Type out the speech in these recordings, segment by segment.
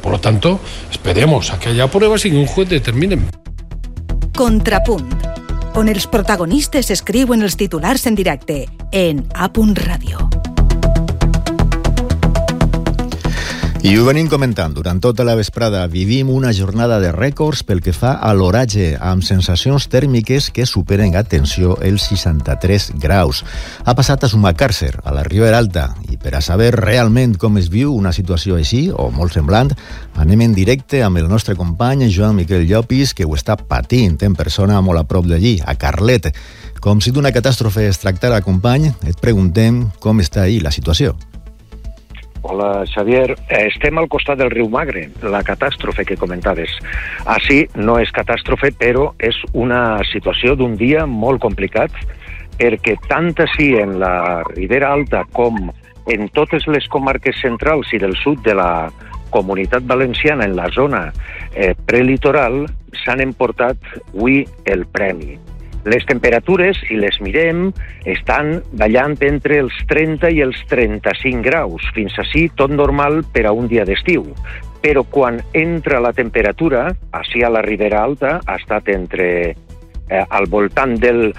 Por lo tanto, esperemos a que haya pruebas i que un juez determine. Contrapunt, on els protagonistes escriuen els titulars en directe en A.Radio. I ho venim comentant. Durant tota la vesprada vivim una jornada de rècords pel que fa a l'oratge, amb sensacions tèrmiques que superen, atenció, els 63 graus. Ha passat a Sumacàrcer, a la Ribera Alta, i per a saber realment com es viu una situació així, o molt semblant, anem en directe amb el nostre company Joan Miquel Llopis, que ho està patint en persona molt a prop d'allí, a Carlet. Com si d'una catàstrofe es tractara, company, et preguntem com està ahí la situació. Hola, Xavier. Estem al costat del riu Magre, la catàstrofe que comentaves. Així no és catàstrofe, però és una situació d'un dia molt complicat, perquè tant així en la Ribera Alta com en totes les comarques centrals i del sud de la Comunitat Valenciana, en la zona prelitoral, s'han emportat avui el premi. Les temperatures, si les mirem, estan ballant entre els 30 i els 35 graus. Fins així, tot normal per a un dia d'estiu. Però quan entra la temperatura, així a la Ribera Alta, ha estat al voltant del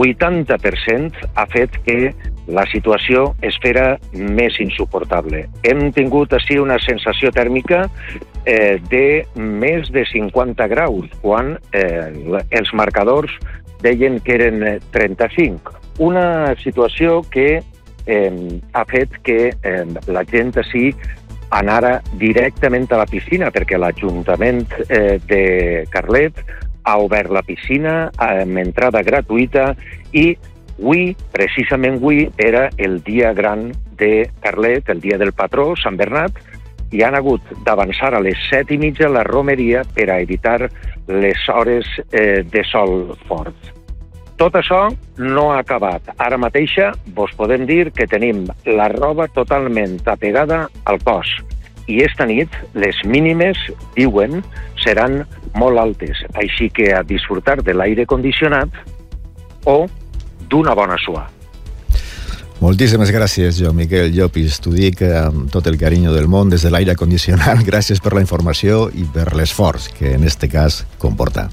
80%, ha fet que la situació es fera més insuportable. Hem tingut així una sensació tèrmica de més de 50 graus, quan els marcadors deien que eren 35. Una situació que ha fet que la gent així anara directament a la piscina, perquè l'Ajuntament de Carlet ha obert la piscina amb entrada gratuïta i avui, precisament avui, era el dia gran de Carlet, el dia del patró, Sant Bernat, i han hagut d'avançar a les 7:30 la romeria per a evitar les hores de sol fort. Tot això no ha acabat. Ara mateixa vos podem dir que tenim la roba totalment apegada al cos. I esta nit les mínimes, diuen, seran molt altes. Així que a disfrutar de l'aire condicionat o d'una bona suar. Moltíssimes gràcies, Joan Miquel Llopis. T'ho dic amb tot el carinyo del món des de l'aire condicionat. Gràcies per la informació i per l'esforç que en este cas comporta.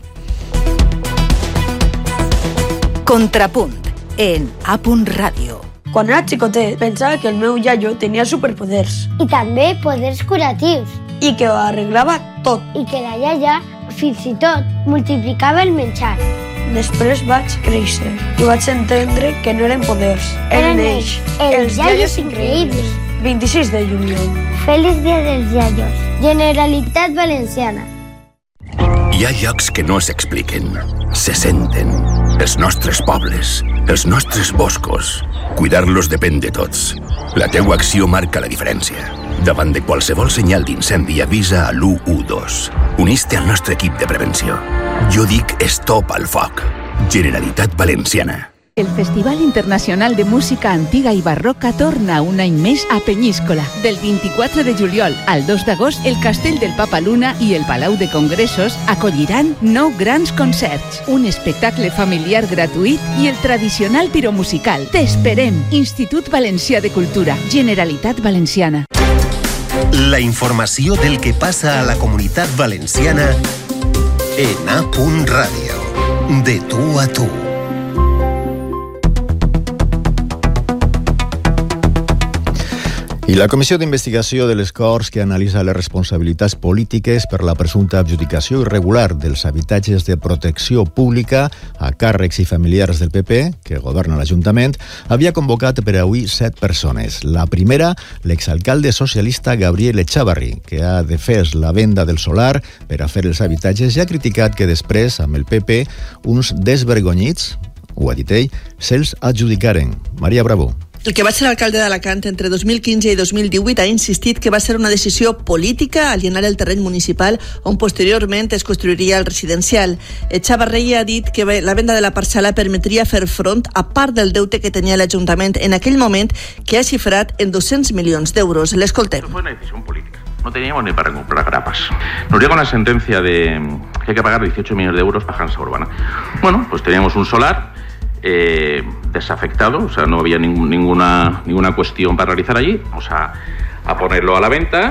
Contrapunt, en A.Radio. Quan era xicotet, pensava que el meu iaio tenia superpoders. I també poders curatius. I que ho arreglava tot. I que la iaia, fins i tot, multiplicava el menjar. Després vaig créixer i vaig entendre que no eren poders. Eren ells, els iaios increïbles. 26 de juliol. Feliç dia dels iaios. Generalitat Valenciana. Hi ha llocs que no s'expliquen, se senten. Els nostres pobles, els nostres boscos. Cuidar-los depèn de tots. La teua acció marca la diferència. Davant de qualsevol senyal d'incendi, avisa a l'112. Unís-te al nostre equip de prevenció. Jo dic stop al foc. Generalitat Valenciana. El Festival Internacional de Música Antiga i Barroca torna un any més a Penyíscola. Del 24 de juliol al 2 d'agost, el Castell del Papaluna i el Palau de Congressos acolliran 9 grans concerts, un espectacle familiar gratuït i el tradicional piromusical. T'esperem! Institut Valencià de Cultura, Generalitat Valenciana. La informació del que passa a la Comunitat Valenciana en A.Radio. De tu a tu. I la Comissió d'Investigació de les Corts, que analitza les responsabilitats polítiques per la presumpta adjudicació irregular dels habitatges de protecció pública a càrrecs i familiars del PP, que governa l'Ajuntament, havia convocat per avui 7 persones. La primera, l'exalcalde socialista Gabriel Echavarri, que ha defès la venda del solar per a fer els habitatges i ha criticat que després, amb el PP, uns desvergonyits, ho ha dit ell, se'ls adjudicaren. Maria Bravo. El que va ser alcalde d'Alacant entre 2015 i 2018 ha insistit que va ser una decisió política alienar el terreny municipal on posteriorment es construiria el residencial. Echavarri ha dit que la venda de la parcel·la permetria fer front a part del deute que tenia l'Ajuntament en aquell moment, que ha xifrat en 200 milions d'euros. L'escoltem. Fue una decisión política. No teníamos ni para comprar grapas. Nos llega una sentencia de que hay que pagar 18 millones de euros para Hansa Urbana. Bueno, pues teníamos un solar desafectado, o sea, no había ninguna cuestión para realizar allí. Vamos a ponerlo a la venta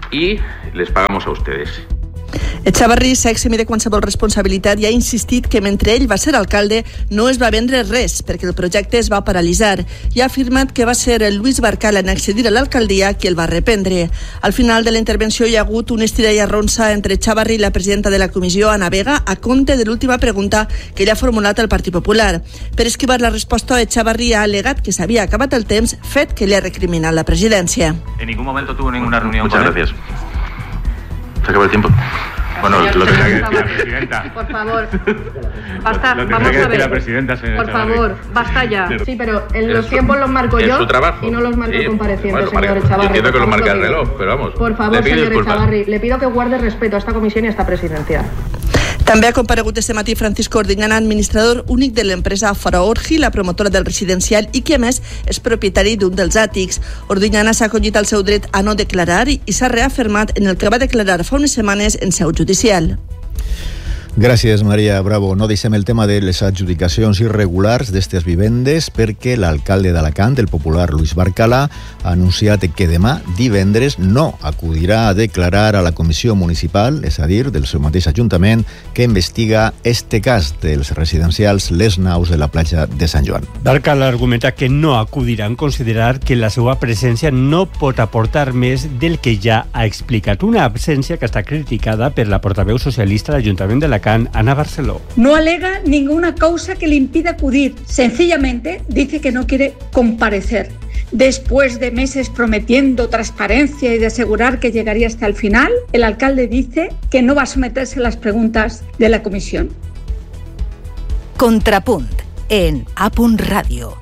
y les pagamos a ustedes. Echavarri s'ha eximit de qualsevol responsabilitat i ha insistit que mentre ell va ser alcalde no es va vendre res perquè el projecte es va paralitzar i ha afirmat que va ser el Luis Barcala en accedir a l'alcaldia qui el va reprendre. Al final de la intervenció hi ha hagut un estira i arronsa entre Echavarri i la presidenta de la comissió, Ana Vega, a compte de l'última pregunta que ell ha formulat al Partit Popular. Per esquivar la resposta, Echavarri ha al·legat que s'havia acabat el temps, fet que li ha recriminat la presidència. En ningún momento tuvo ninguna reunión. Muchas gracias. ¿Se acaba el tiempo? Bueno, lo tendrá que decir la presidenta. Por favor, basta, vamos a ver. La presidenta, por favor, basta ya. Sí, pero en los tiempos los marco yo y no los marco el compareciente, señor Echavarri. Entiendo que lo marca el reloj, pero vamos. Por favor, señor Echavarri, le pido que guarde respeto a esta comisión y a esta presidencia. També ha comparegut este matí Francisco Ordiñana, administrador únic de l'empresa Faraorgi, la promotora del residencial, i que a més és propietari d'un dels àtics. Ordiñana s'ha acollit al seu dret a no declarar i s'ha reafirmat en el que va declarar fa unes setmanes en seu judicial. Gràcies, Maria Bravo. No deixem el tema de les adjudicacions irregulars d'estes vivendes perquè l'alcalde d'Alacant, el popular Luis Barcala, ha anunciat que demà, divendres, no acudirà a declarar a la comissió municipal, és a dir, del seu mateix ajuntament, que investiga este cas dels residencials Les Naus de la platja de Sant Joan. Barcala argumenta que no acudirà en considerar que la seva presència no pot aportar més del que ja ha explicat. Una absència que està criticada per la portaveu socialista de l'Ajuntament d'Alacant, Ana Barceló. No alega ninguna causa que le impida acudir. Sencillamente dice que no quiere comparecer. Después de meses prometiendo transparencia y de asegurar que llegaría hasta el final, el alcalde dice que no va a someterse a las preguntas de la comisión. Contrapunt en A.Radio.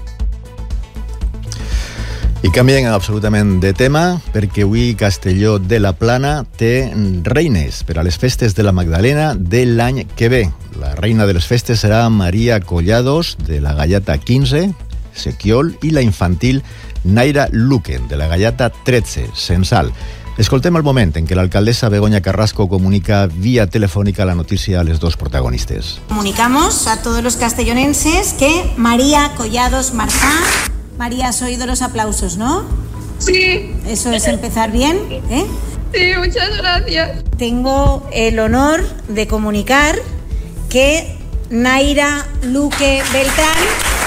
I canviem absolutament de tema perquè avui Castelló de la Plana té reines per a les festes de la Magdalena de l'any que ve. La reina de les festes serà Maria Collados, de la Gallata 15, Sequiol, i la infantil Naira Luque, de la Gallata 13, Censal. Escoltem el moment en què l'alcaldessa Begoña Carrasco comunica vía telefónica la noticia a los dos protagonistas. Comunicamos a todos los castellonenses que María Collados Marzá. María, has oído los aplausos, ¿no? Sí. Eso es empezar bien, ¿eh? Sí, muchas gracias. Tengo el honor de comunicar que Naira Luque Beltrán...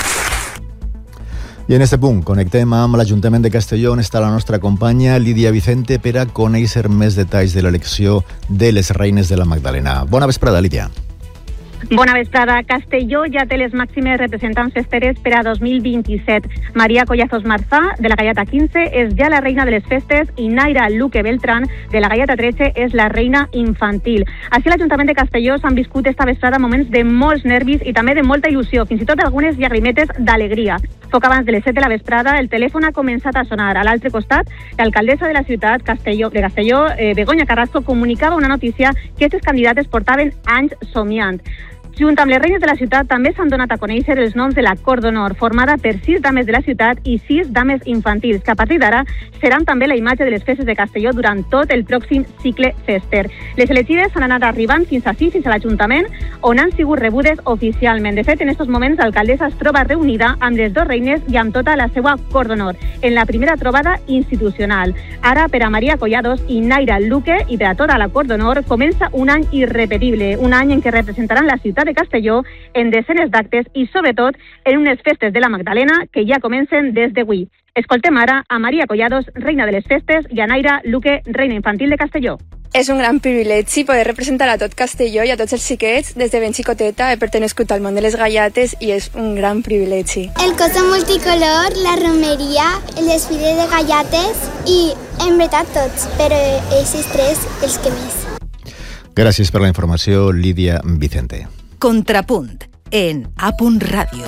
I en este punt connectem amb l'Ajuntament de Castelló, on està la nostra companya Lídia Vicente per a conèixer més detalls de l'elecció de les reines de la Magdalena. Bona vesprada, Lídia. Bona vesprada. Castelló ja té les màximes representants festeres per a 2027. Maria Collazos Marzá, de la Gallata 15, és ja la reina de les festes i Naira Luque Beltrán, de la Gallata 13, és la reina infantil. Així, l'Ajuntament de Castelló s'han viscut esta vesprada moments de molts nervis i també de molta il·lusió, fins i tot algunes llagrimetes d'alegria. Poc abans de les 7 de la vesprada, el telèfon ha començat a sonar. A l'altre costat, l'alcaldessa de la ciutat de Castelló, Begoña Carrasco, comunicava una notícia que aquestes candidates portaven anys somiant. Junt amb les reines de la ciutat també s'han donat a conèixer els noms de la Cor d'Honor, formada per 6 dames de la ciutat i 6 dames infantils, que a partir d'ara seran també la imatge de les festes de Castelló durant tot el pròxim cicle fester. Les elegides han anat arribant fins a l'Ajuntament, on han sigut rebudes oficialment. De fet, en aquests moments, l'alcaldessa es troba reunida amb les 2 reines i amb tota la seva Cor d'Honor, en la primera trobada institucional. Ara, per a Maria Collados i Naira Luque i per a tota la Cor d'Honor, comença un any irrepetible, un any en què representaran la ciutat de Castelló en desenes d'actes i, sobretot, en unes festes de la Magdalena que ja comencen des d'avui. Escoltem ara a Maria Collados, reina de les festes, i a Naira Luque, reina infantil de Castelló. És un gran privilegi poder representar a tot Castelló i a tots els xiquets. Des de ben xicoteta he pertenescut al món de les gallates i és un gran privilegi. El cos multicolor, la romeria, el desfile de gallates i, en veritat, tots, però aquests 3 els que més. Gràcies per la informació, Lídia Vicente. Contrapunt en A.Radio.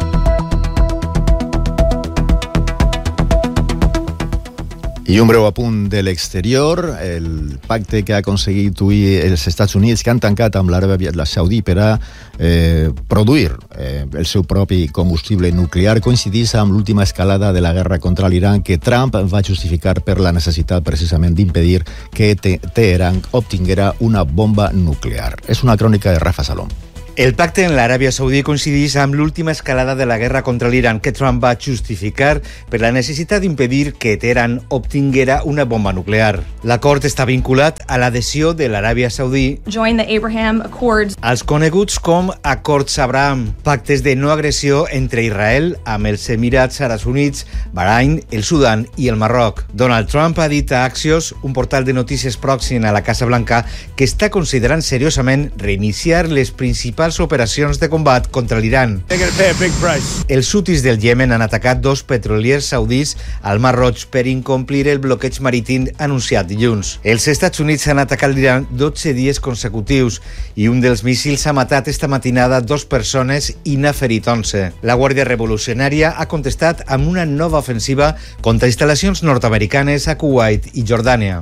I un breu apunt de l'exterior, el pacte que ha aconseguit avui els Estats Units, que han tancat amb l'Aràbia Saudí per a produir el seu propi combustible nuclear, coincideix amb l'última escalada de la guerra contra l'Iran que Trump va justificar per la necessitat precisament d'impedir que Teheran obtinguera una bomba nuclear. És una crònica de Rafa Salom. El pacte en l'Aràbia Saudí coincideix amb l'última escalada de la guerra contra l'Iran que Trump va justificar per la necessitat d'impedir que Teheran obtinguera una bomba nuclear. L'acord està vinculat a l'adhesió de l'Aràbia Saudí als coneguts com Acords Abraham, pactes de no agressió entre Israel amb els Emirats Àrabs Units, Bahrain, el Sudan i el Marroc. Donald Trump ha dit a Axios, un portal de notícies pròxim a la Casa Blanca, que està considerant seriosament reiniciar les principals operacions de combat contra l'Iran. Els hutis del Iemen han atacat 2 petroliers saudis al Mar Roig per incomplir el bloqueig marítim anunciat dilluns. Els Estats Units han atacat l'Iran 12 dies consecutius i un dels míssils ha matat esta matinada 2 persones i n'ha ferit 11. La Guàrdia Revolucionària ha contestat amb una nova ofensiva contra instal·lacions nord-americanes a Kuwait i Jordània.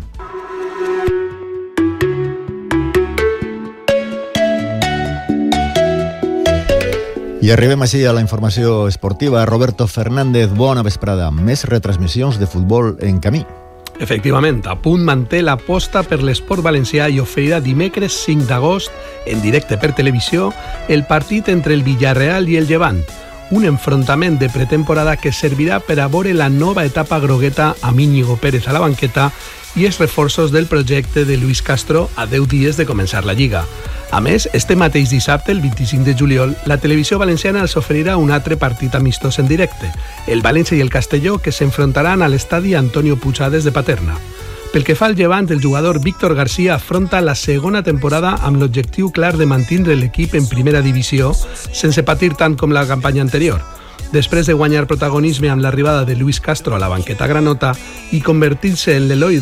I arribem així a la informació esportiva. Roberto Fernández, bona vesprada. Més retransmissions de futbol en camí. Efectivament, a punt manté l'aposta per l'esport valencià i oferirà dimecres 5 d'agost, en directe per televisió, el partit entre el Villarreal i el Llevant. Un enfrontament de pretemporada que servirà per a veure la nova etapa grogueta amb Íñigo Pérez a la banqueta i els reforços del projecte de Luis Castro a 10 dies de començar la Lliga. A més, este mateix dissabte, el 25 de juliol, la televisió valenciana els oferirà un altre partit amistós en directe, el València i el Castelló, que s'enfrontaran a l'estadi Antonio Puigades de Paterna. Pel que fa al Llevant, el jugador Víctor García afronta la segona temporada amb l'objectiu clar de mantenir l'equip en primera divisió, sense patir tant com la campanya anterior. Després de guanyar protagonisme amb l'arribada de Luis Castro a la banqueta granota i convertir-se en l'heroi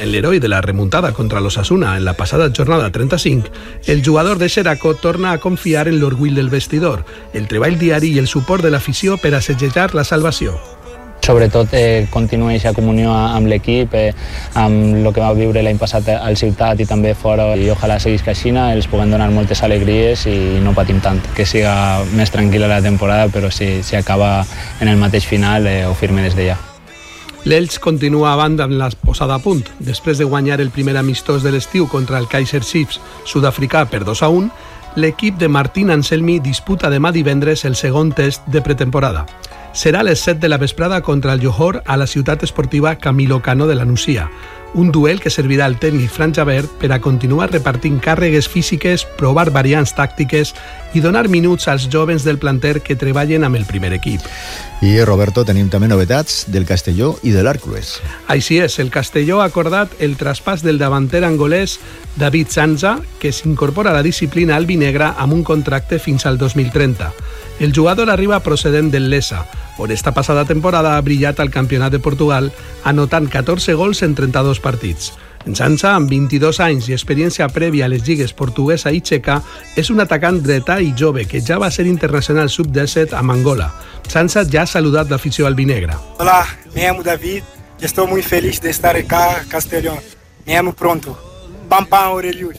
de la remuntada contra l'Osasuna en la passada jornada 35, el jugador de Xeraco torna a confiar en l'orgull del vestidor, el treball diari i el suport de l'afició per a segellar la salvació. Sobretot continua aquesta comunió amb l'equip, amb el que va viure l'any passat al Ciutat i també fora, i ojalà seguís que així, els puguem donar moltes alegries i no patim tant. Que siga més tranquil·la la temporada, però si acaba en el mateix final ho firme des d'allà. L'Elx continua avant amb la posada a punt. Després de guanyar el primer amistós de l'estiu contra el Kaizer Chiefs sud-africà per 2-1, l'equip de Martín Anselmi disputa demà divendres el segon test de pretemporada. Serà a les 7 de la vesprada contra el Johor a la ciutat esportiva Camilo Cano de la Nucia. Un duel que servirà al tècnic Fran Javert per a continuar repartint càrregues físiques, provar variants tàctiques i donar minuts als jovens del planter que treballen amb el primer equip. I, Roberto, tenim també novetats del Castelló i de l'Hèrcules. Així és, el Castelló ha acordat el traspàs del davanter angolès David Sanza, que s'incorpora a la disciplina albinegra amb un contracte fins al 2030. El jugador arriba procedent del Lessa, on esta passada temporada ha brillat al Campionat de Portugal, anotant 14 gols en 32 partits. En Sanza, amb 22 anys i experiència prèvia a les lligues portuguesa i txeca, és un atacant dretà i jove que ja va ser internacional sub-17 amb Angola. Sanza ja ha saludat l'afició albinegra. Hola, me llamo David y estoy muy feliz de estar acá en Castellón. Me llamo pronto. Pam, pam, Aurelius.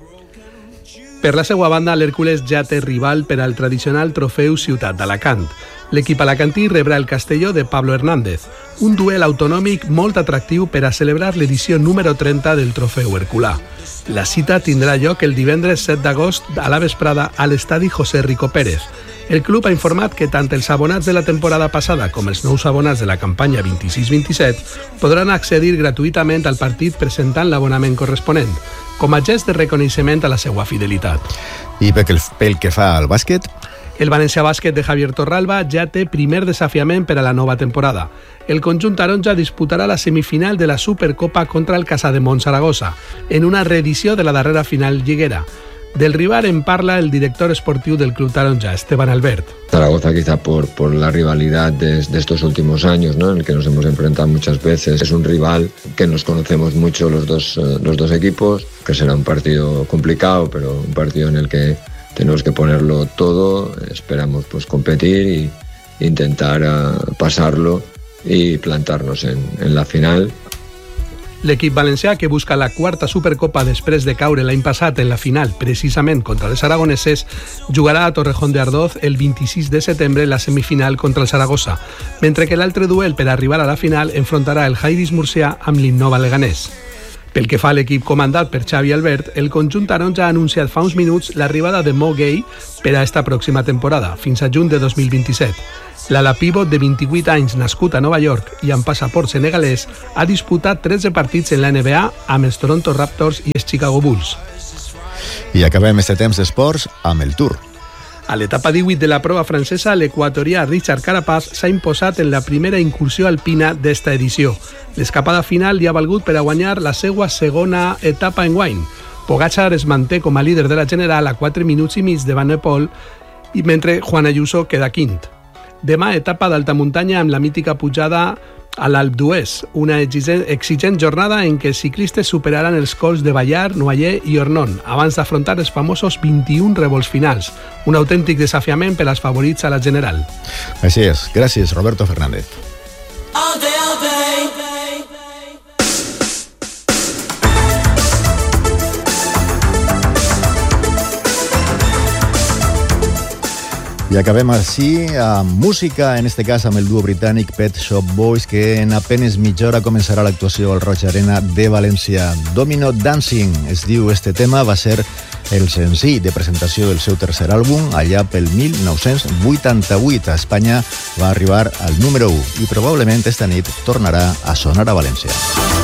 Per la seva banda, l'Hèrcules ja té rival per al tradicional trofeu Ciutat d'Alacant. L'equip alacantí rebrà el Castelló de Pablo Hernández, un duel autonòmic molt atractiu per a celebrar l'edició número 30 del trofeu herculà. La cita tindrà lloc el divendres 7 d'agost a la vesprada a l'estadi José Rico Pérez. El club ha informat que tant els abonats de la temporada passada com els nous abonats de la campanya 26-27 podran accedir gratuïtament al partit presentant l'abonament corresponent, com a gest de reconeixement a la seva fidelitat. I pel que fa al bàsquet? El València Bàsquet de Javier Torralba ja té primer desafiament per a la nova temporada. El conjunt taronja disputarà la semifinal de la Supercopa contra el Casademont Saragossa, en una reedició de la darrera final lliguera. Del rival en parla el director esportivo del club taronja, Esteban Albert. Zaragoza quizá por la rivalidad de estos últimos años, ¿no?, en el que nos hemos enfrentado muchas veces. Es un rival que nos conocemos mucho los dos equipos, que será un partido complicado, pero un partido en el que tenemos que ponerlo todo. Esperamos pues competir e intentar pasarlo y plantarnos en la final. L'equip valencià, que busca la quarta Supercopa després de caure l'any passat en la final, precisament contra els aragoneses, jugarà a Torrejón de Ardoz el 26 de setembre la semifinal contra el Saragossa, mentre que l'altre duel per arribar a la final enfrontarà el Jairis Murcià amb l'Innova Leganés. Pel que fa a l'equip comandat per Xavi Albert, el conjunt taronja ha anunciat fa uns minuts l'arribada de Mo Gay per a esta pròxima temporada, fins a juny de 2027. L'ala pivot de 28 anys, nascut a Nova York i amb passaport senegalès, ha disputat 13 partits en la NBA amb els Toronto Raptors i els Chicago Bulls. I acabem este temps d'esports amb el Tour. A l'etapa 18 de la prova francesa, l'equatorià Richard Carapaz s'ha imposat en la primera incursió alpina d'esta edició. L'escapada final li ha valgut per a guanyar la seva segona etapa enguany. Pogačar es manté com a líder de la general a 4 minuts i mig de Van Poel, i mentre Juan Ayuso queda quint. Demà, etapa d'alta muntanya amb la mítica pujada a l'Alp d'Huez, una exigent jornada en què els ciclistes superaran els cols de Ballar, Noyer i Ornon, abans d'afrontar els famosos 21 revolts finals. Un autèntic desafiament per als favorits a la general. Així és. Gràcies, Roberto Fernández. I acabem així amb música, en este cas amb el duo britànic Pet Shop Boys, que en apenes mitja hora començarà l'actuació al Roig Arena de València. Domino Dancing es diu este tema, va ser el senzill de presentació del seu tercer àlbum, allà pel 1988. A Espanya va arribar al número 1 i probablement esta nit tornarà a sonar a València.